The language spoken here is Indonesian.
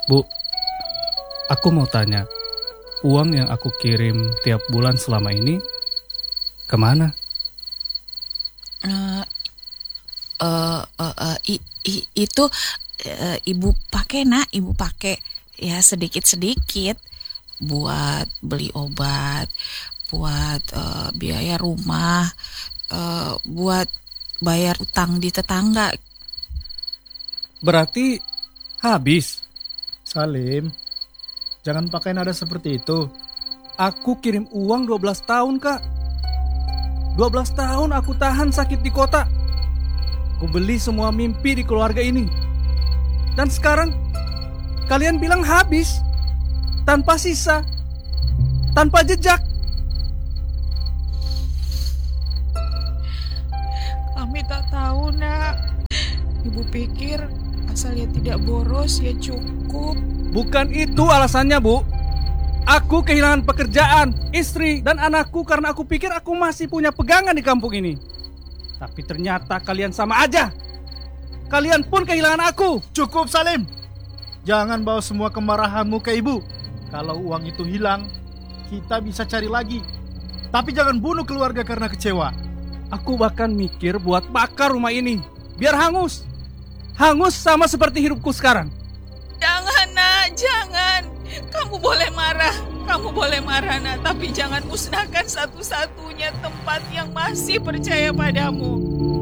Bu, aku mau tanya, uang yang aku kirim tiap bulan selama ini kemana? Itu ibu pakai nak, ibu pakai ya sedikit-sedikit buat beli obat, buat biaya rumah, buat bayar utang di tetangga. Berarti habis. Salim, jangan pakai nada seperti itu. Aku kirim uang 12 tahun, Kak. 12 tahun aku tahan sakit di kota. Aku beli semua mimpi di keluarga ini. Dan sekarang kalian bilang habis. Tanpa sisa. Tanpa jejak. Kami tak tahu nak. Ibu pikir asal ya tidak boros ya cukup. Bukan itu alasannya, Bu. Aku kehilangan pekerjaan, istri, dan anakku karena aku pikir aku masih punya pegangan di kampung ini. Tapi ternyata kalian sama aja. Kalian pun kehilangan aku. Cukup Salim, jangan bawa semua kemarahanmu ke ibu. Kalau uang itu hilang, kita bisa cari lagi. Tapi jangan bunuh keluarga karena kecewa. Aku bahkan mikir buat bakar rumah ini, biar hangus. Hangus sama seperti hidupku sekarang. Jangan nak, jangan. Kamu boleh marah nak, tapi jangan musnahkan satu-satunya tempat yang masih percaya padamu.